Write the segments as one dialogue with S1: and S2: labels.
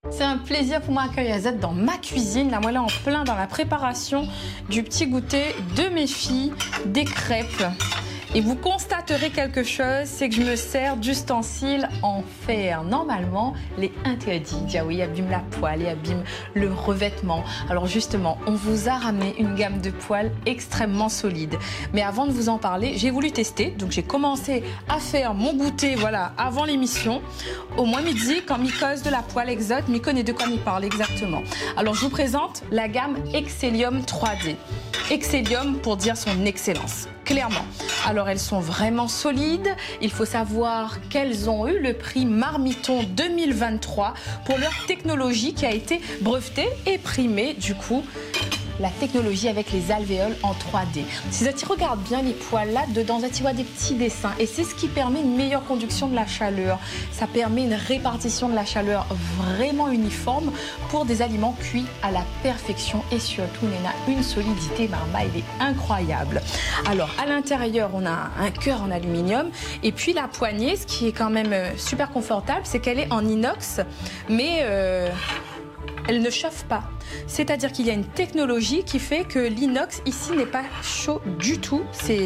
S1: C'est un plaisir pour moi d'accueillir Azette dans ma cuisine. Là, moi, là, en plein dans la préparation du petit goûter de mes filles, des crêpes. Et vous constaterez quelque chose, c'est que je me sers d'ustensiles en fer. Normalement, les interdits, oui, abîment la poêle et abîment le revêtement. Alors justement, on vous a ramené une gamme de poêles extrêmement solide. Mais avant de vous en parler, j'ai voulu tester. Donc j'ai commencé à faire mon goûter, voilà, avant l'émission. Au moins midi, quand Mycose de la poêle Exote m'y connaît de quoi m'y parle exactement. Alors je vous présente la gamme Excellium 3D. Excellium pour dire son excellence. Clairement. Alors elles sont vraiment solides. Il faut savoir qu'elles ont eu le prix Marmiton 2023 pour leur technologie qui a été brevetée et primée du coup. La technologie avec les alvéoles en 3D. Si tu regardes bien les poêles là, dedans, tu vois des petits dessins. Et c'est ce qui permet une meilleure conduction de la chaleur. Ça permet une répartition de la chaleur vraiment uniforme pour des aliments cuits à la perfection. Et surtout, on a une solidité, Marma, il est incroyable. Alors, à l'intérieur, on a un cœur en aluminium. Et puis, la poignée, ce qui est quand même super confortable, c'est qu'elle est en inox. Mais elle ne chauffe pas. C'est-à-dire qu'il y a une technologie qui fait que l'inox ici n'est pas chaud du tout.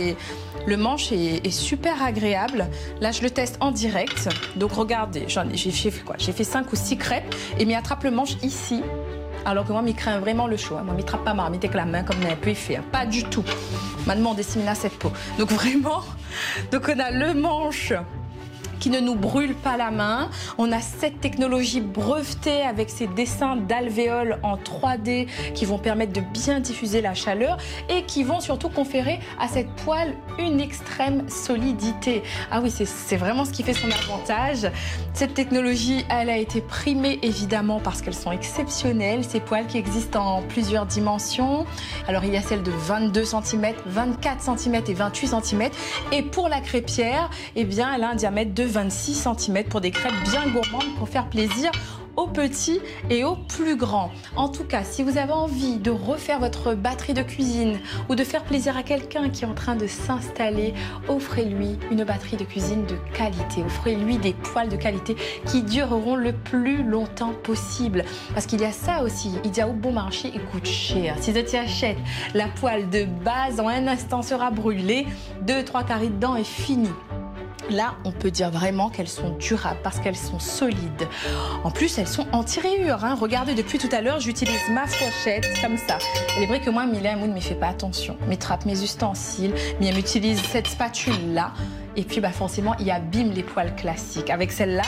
S1: Le manche est super agréable. Là, je le teste en direct. Donc, regardez, j'ai fait quoi? J'ai fait 5 ou 6 crêpes et m'y attrape le manche ici. Alors que moi, m'y craint vraiment le chaud. Moi, m'y trappe pas marre, m'y avec la main comme on a pu faire. Pas du tout. M'a demandé si m'y cette peau. Donc, vraiment, donc on a le manche qui ne nous brûle pas la main. On a cette technologie brevetée avec ces dessins d'alvéoles en 3D qui vont permettre de bien diffuser la chaleur et qui vont surtout conférer à cette poêle une extrême solidité. Ah oui, c'est vraiment ce qui fait son avantage. Cette technologie, elle a été primée évidemment parce qu'elles sont exceptionnelles. Ces poêles qui existent en plusieurs dimensions. Alors il y a celle de 22 cm, 24 cm et 28 cm. Et pour la crêpière, eh bien, elle a un diamètre de 26 cm pour des crêpes bien gourmandes pour faire plaisir aux petits et aux plus grands. En tout cas, si vous avez envie de refaire votre batterie de cuisine ou de faire plaisir à quelqu'un qui est en train de s'installer, offrez-lui une batterie de cuisine de qualité. Offrez-lui des poêles de qualité qui dureront le plus longtemps possible. Parce qu'il y a ça aussi. Il y a au bon marché, il coûte cher. Si tu achètes la poêle de base, en un instant sera brûlée, 2-3 carrés dedans et fini. Là, on peut dire vraiment qu'elles sont durables parce qu'elles sont solides. En plus, elles sont anti-rayures. Hein. Regardez, depuis tout à l'heure, j'utilise ma fourchette comme ça. Il est vrai que moi, Mylène Moon ne me fait pas attention. Mes trappes, mes ustensiles, mais elle m'utilise cette spatule-là. Et puis, forcément, il abîme les poêles classiques. Avec celle-là,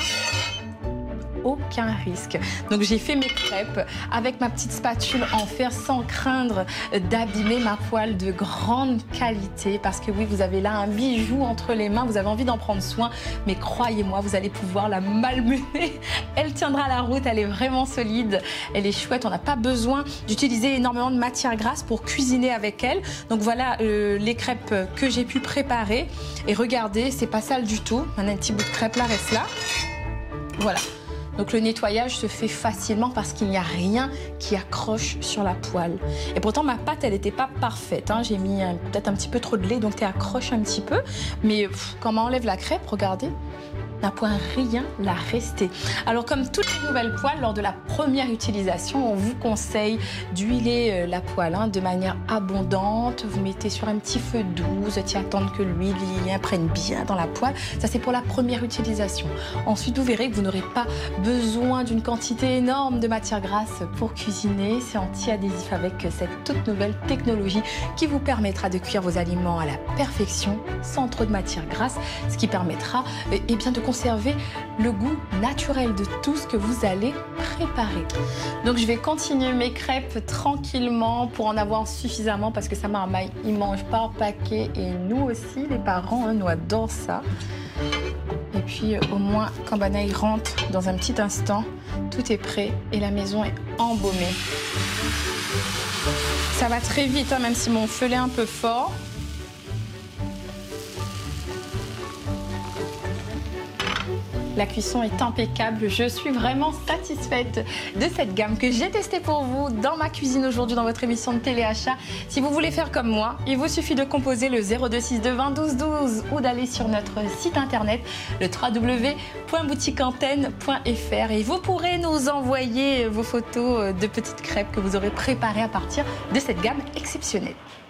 S1: aucun risque. Donc j'ai fait mes crêpes avec ma petite spatule en fer sans craindre d'abîmer ma poêle de grande qualité parce que oui, vous avez là un bijou entre les mains, vous avez envie d'en prendre soin, mais croyez-moi, vous allez pouvoir la malmener. Elle tiendra la route, elle est vraiment solide, elle est chouette, on n'a pas besoin d'utiliser énormément de matière grasse pour cuisiner avec elle. Donc voilà les crêpes que j'ai pu préparer et regardez, c'est pas sale du tout. On a un petit bout de crêpe là, reste là. Voilà. Donc le nettoyage se fait facilement parce qu'il n'y a rien qui accroche sur la poêle. Et pourtant ma pâte elle n'était pas parfaite. Hein. J'ai mis peut-être un petit peu trop de lait donc elle accroche un petit peu. Mais quand on enlève la crêpe, regardez, n'a point rien la rester. Alors comme toutes les nouvelles poêles, lors de la première utilisation, on vous conseille d'huiler la poêle de manière abondante. Vous mettez sur un petit feu doux, vous attendre que l'huile imprègne bien dans la poêle. Ça c'est pour la première utilisation. Ensuite vous verrez que vous n'aurez pas besoin d'une quantité énorme de matière grasse pour cuisiner. C'est anti-adhésif avec cette toute nouvelle technologie qui vous permettra de cuire vos aliments à la perfection sans trop de matière grasse, ce qui permettra bien de conserver le goût naturel de tout ce que vous allez préparer. Donc je vais continuer mes crêpes tranquillement pour en avoir suffisamment parce que ça marmaille, ils mangent par paquet et nous aussi les parents, nous adorons ça. Et puis au moins quand Banaï rentre dans un petit instant, tout est prêt et la maison est embaumée. Ça va très vite même si mon feu est un peu fort. La cuisson est impeccable. Je suis vraiment satisfaite de cette gamme que j'ai testée pour vous dans ma cuisine aujourd'hui dans votre émission de téléachat. Si vous voulez faire comme moi, il vous suffit de composer le 0262 20 12 12 ou d'aller sur notre site internet le www.boutiqueantenne.fr et vous pourrez nous envoyer vos photos de petites crêpes que vous aurez préparées à partir de cette gamme exceptionnelle.